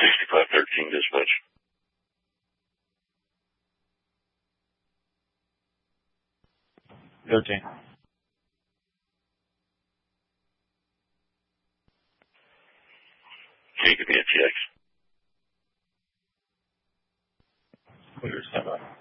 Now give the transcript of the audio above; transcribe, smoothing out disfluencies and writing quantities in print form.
6513 dispatch. Okay. Can you give me a TX? Clear, stand by.